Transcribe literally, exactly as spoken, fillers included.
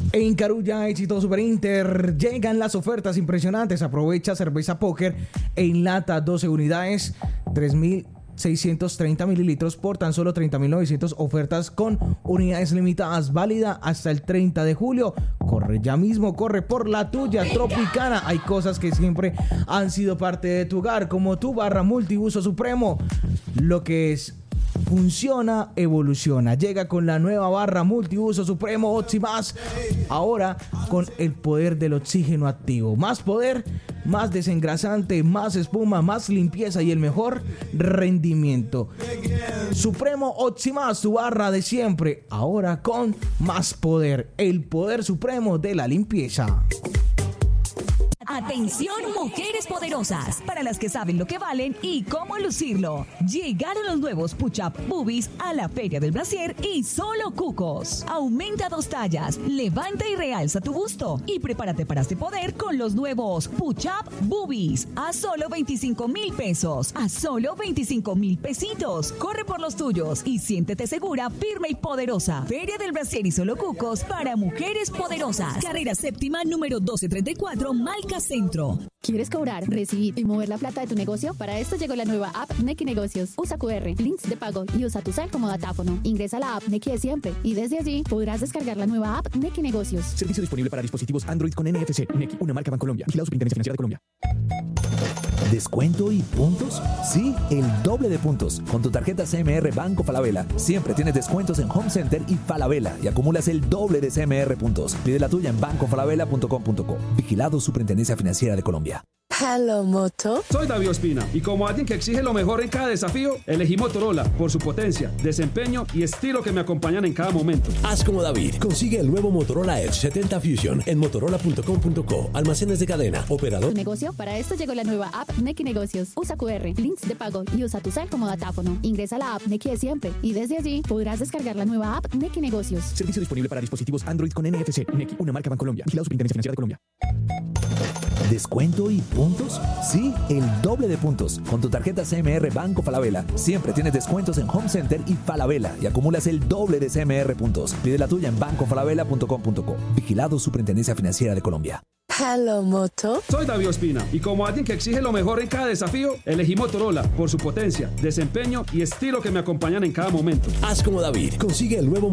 En Carulla, Éxito Super Inter, llegan las ofertas impresionantes. Aprovecha cerveza Póker en lata, doce unidades, tres mil seiscientos treinta mililitros por tan solo treinta mil novecientos. Ofertas con unidades limitadas, válida hasta el treinta de julio. Corre ya mismo, corre por la tuya. Tropicana, hay cosas que siempre han sido parte de tu hogar, como tu barra multiuso Supremo. Lo que es funciona, evoluciona. Llega con la nueva barra multiuso Supremo Oxi Más, ahora con el poder del oxígeno activo. Más poder, más desengrasante, más espuma, más limpieza y el mejor rendimiento. Supremo Oxi Más, tu barra de siempre, ahora con más poder. El poder supremo de la limpieza. Atención, mujeres poderosas, para las que saben lo que valen y cómo lucirlo. Llegaron los nuevos Push-Up Boobies a la Feria del Brasier y solo cucos. Aumenta dos tallas, levanta y realza tu busto y prepárate para este poder con los nuevos Push-Up Boobies a solo veinticinco mil pesos, a solo veinticinco mil pesitos. Corre por los tuyos y siéntete segura, firme y poderosa. Feria del Brasier y solo cucos para mujeres poderosas. Carrera séptima número doce treinta y cuatro, Malca Centro. ¿Quieres cobrar, recibir y mover la plata de tu negocio? Para esto llegó la nueva app Nequi Negocios. Usa cu erre, links de pago y usa tu cel como datáfono. Ingresa a la app Nequi de siempre y desde allí podrás descargar la nueva app Nequi Negocios. Servicio disponible para dispositivos Android con N F C. Nequi, una marca Bancolombia. Vigilado Superintendencia Financiera de Colombia. ¿Descuento y puntos? Sí, el doble de puntos. Con tu tarjeta C M R Banco Falabella siempre tienes descuentos en Home Center y Falabella y acumulas el doble de C M R puntos. Pide la tuya en banco falabella punto com punto co. Vigilado Superintendencia Financiera de Colombia. Hello, Moto. Soy David Ospina y como alguien que exige lo mejor en cada desafío, elegí Motorola por su potencia, desempeño y estilo que me acompañan en cada momento. Haz como David. Consigue el nuevo Motorola Edge setenta Fusion en motorola punto com punto co. Almacenes de cadena, operador. Tu negocio, para esto llegó la nueva app Nequi Negocios. Usa cu erre, links de pago y usa tu cel como datáfono. Ingresa a la app Nequi de siempre y desde allí podrás descargar la nueva app Nequi Negocios. Servicio disponible para dispositivos Android con N F C. Nequi, una marca Bancolombia. Vigilado Superintendencia Financiera de Colombia. ¿Descuento y puntos? Sí, el doble de puntos. Con tu tarjeta C M R Banco Falabella siempre tienes descuentos en Home Center y Falabella y acumulas el doble de C M R puntos. Pide la tuya en banco falabella punto com punto co. Vigilado Superintendencia Financiera de Colombia. Hello, Moto. Soy David Ospina y como alguien que exige lo mejor en cada desafío, elegí Motorola por su potencia, desempeño y estilo que me acompañan en cada momento. Haz como David. Consigue el nuevo